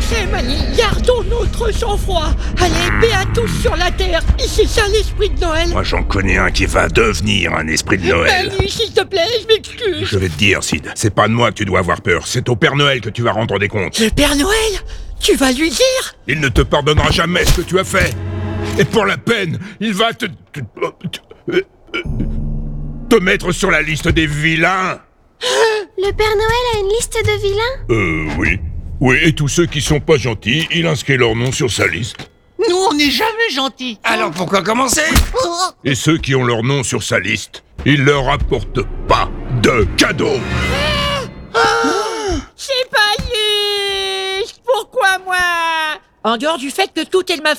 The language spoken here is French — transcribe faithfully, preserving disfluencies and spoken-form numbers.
sais, Mani, gardons notre sang-froid. Allez, paix à tous sur la terre. C'est ça l'esprit de Noël. Moi j'en connais un qui va devenir un esprit de Noël. Mani, s'il te plaît, je m'excuse. Je vais te dire, Sid, c'est pas de moi que tu dois avoir peur, c'est au Père Noël que tu vas rendre des comptes. Le Père Noël? Tu vas lui dire? Il ne te pardonnera jamais ce que tu as fait. Et pour la peine, il va te... te, te, te mettre sur la liste des vilains. Le Père Noël a une liste de vilains? Euh, oui. Oui, et tous ceux qui sont pas gentils, il inscrit leur nom sur sa liste. Nous, on n'est jamais gentils. Alors pourquoi commencer? Et ceux qui ont leur nom sur sa liste, il leur apporte pas de cadeaux. C'est pas juste. Pourquoi moi? En dehors du fait que tout est de ma